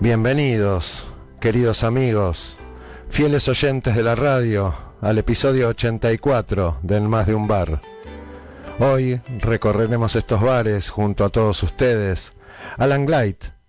Bienvenidos, queridos amigos, fieles oyentes de la radio, al episodio 84 del Más de un Bar. Hoy recorreremos estos bares junto a todos ustedes. Alan Glide